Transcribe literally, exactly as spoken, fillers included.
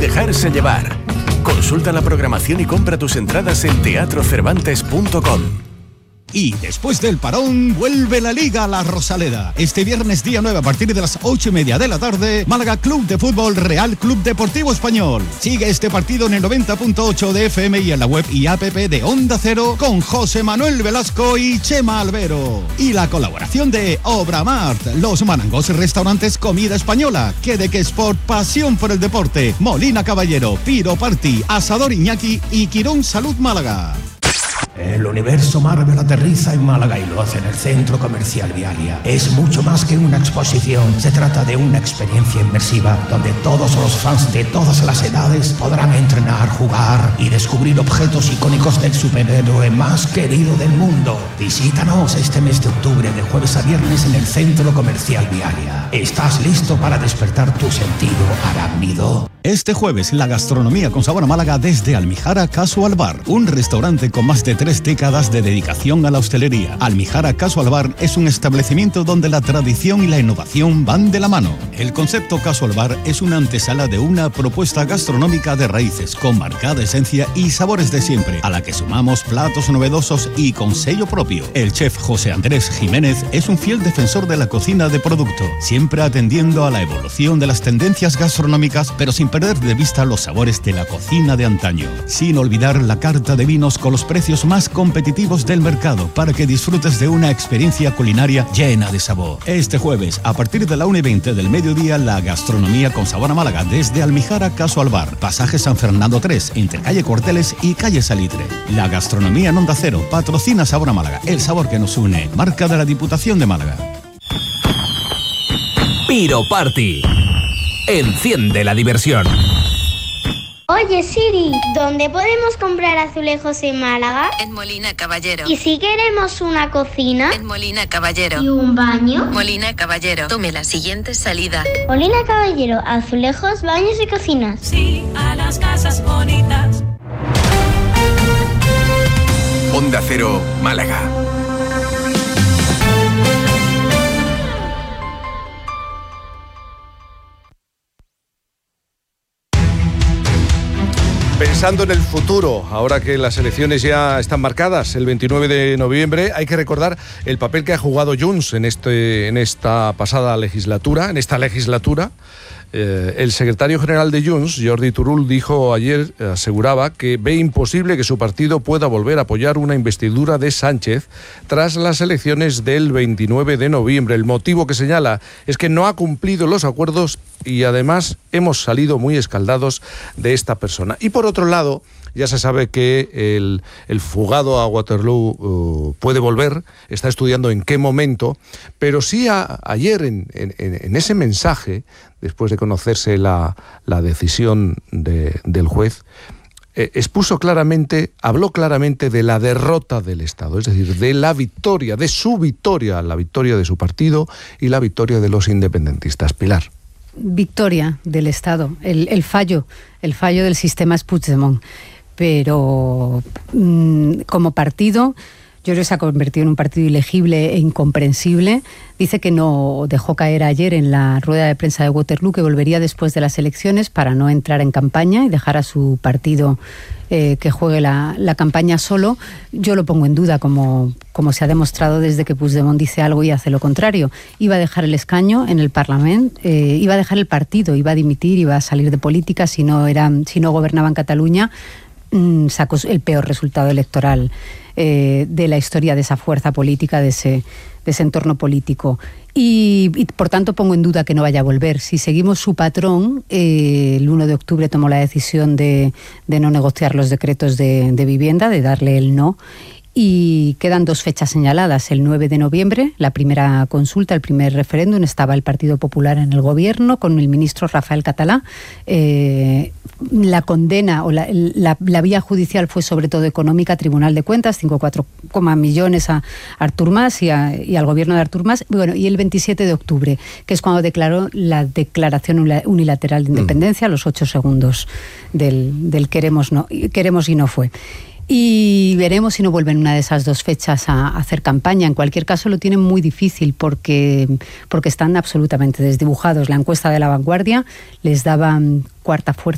dejarse llevar. Consulta la programación y compra tus entradas en teatro cervantes punto com. Y después del parón, vuelve la Liga a la Rosaleda. Este viernes día nueve a partir de las ocho y media de la tarde, Málaga Club de Fútbol Real Club Deportivo Español. Sigue este partido en el noventa punto ocho de F M y en la web y app de Onda Cero con José Manuel Velasco y Chema Albero. Y la colaboración de Obramart, Los Manangos Restaurantes Comida Española, Quedeque Sport, Pasión por el Deporte, Molina Caballero, Piro Party, Asador Iñaki y Quirón Salud Málaga. El universo Marvel aterriza en Málaga y lo hace en el Centro Comercial Vialia. Es mucho más que una exposición. Se trata de una experiencia inmersiva donde todos los fans de todas las edades podrán entrenar, jugar y descubrir objetos icónicos del superhéroe más querido del mundo. Visítanos este mes de octubre de jueves a viernes en el Centro Comercial Vialia. ¿Estás listo para despertar tu sentido arácnido? Este jueves, la gastronomía con sabor a Málaga desde Almijara Casual Bar, un restaurante con más de tres décadas de dedicación a la hostelería. Almijara Casual Bar es un establecimiento donde la tradición y la innovación van de la mano. El concepto Casual Bar es una antesala de una propuesta gastronómica de raíces, con marcada esencia y sabores de siempre, a la que sumamos platos novedosos y con sello propio. El chef José Andrés Jiménez es un fiel defensor de la cocina de producto, siempre atendiendo a la evolución de las tendencias gastronómicas, pero sin perder de vista los sabores de la cocina de antaño, sin olvidar la carta de vinos con los precios más competitivos del mercado para que disfrutes de una experiencia culinaria llena de sabor. Este jueves, a partir de la una y veinte del mediodía, la gastronomía con sabor a Málaga desde Almijara Casual Bar, pasaje San Fernando tres, entre calle Corteles y calle Salitre. La gastronomía en Onda Cero patrocina Sabor a Málaga, el sabor que nos une, marca de la Diputación de Málaga. Piro Party. Enciende la diversión. Oye Siri, ¿dónde podemos comprar azulejos en Málaga? En Molina Caballero. ¿Y si queremos una cocina? En Molina Caballero. ¿Y un baño? Molina Caballero. Tome la siguiente salida. Molina Caballero, azulejos, baños y cocinas. Sí, a las casas bonitas. Onda Cero, Málaga. Pensando en el futuro, ahora que las elecciones ya están marcadas, el veintinueve de noviembre, hay que recordar el papel que ha jugado Junts en, este, en esta pasada legislatura, en esta legislatura. Eh, el secretario general de Junts, Jordi Turull, dijo ayer, aseguraba que ve imposible que su partido pueda volver a apoyar una investidura de Sánchez tras las elecciones del veintinueve de noviembre. El motivo que señala es que no ha cumplido los acuerdos y además hemos salido muy escaldados de esta persona. Y por otro lado, ya se sabe que el, el fugado a Waterloo uh, puede volver, está estudiando en qué momento, pero sí a, ayer en, en, en ese mensaje, después de conocerse la, la decisión de, del juez, eh, expuso claramente, habló claramente de la derrota del Estado, es decir, de la victoria, de su victoria, la victoria de su partido y la victoria de los independentistas. Pilar. Victoria del Estado, el, el fallo, el fallo del sistema es Puigdemont. Pero mmm, como partido, yo creo que se ha convertido en un partido ilegible e incomprensible. Dice que no dejó caer ayer en la rueda de prensa de Waterloo que volvería después de las elecciones para no entrar en campaña y dejar a su partido eh, que juegue la, la campaña solo. Yo lo pongo en duda, como, como se ha demostrado desde que Puigdemont dice algo y hace lo contrario. Iba a dejar el escaño en el Parlamento, eh, iba a dejar el partido, iba a dimitir, iba a salir de política si no, era, si no gobernaba en Cataluña. Sacó el peor resultado electoral eh, de la historia de esa fuerza política, de ese, de ese entorno político. Y, y por tanto pongo en duda que no vaya a volver. Si seguimos su patrón, eh, el uno de octubre tomó la decisión de, de no negociar los decretos de, de vivienda, de darle el no. Y quedan dos fechas señaladas, el nueve de noviembre, la primera consulta, el primer referéndum, estaba el Partido Popular en el gobierno con el ministro Rafael Catalá. Eh, la condena o la, la, la vía judicial fue sobre todo económica, Tribunal de Cuentas, cinco coma cuatro millones a Artur Mas y, a, y al gobierno de Artur Mas. Bueno, y el veintisiete de octubre, que es cuando declaró la declaración unilateral de independencia, mm. los ocho segundos del, del queremos, no, queremos y no fue. Y veremos si no vuelven una de esas dos fechas a, a hacer campaña. En cualquier caso lo tienen muy difícil porque, porque están absolutamente desdibujados. La encuesta de La Vanguardia les daba cuarta fuerza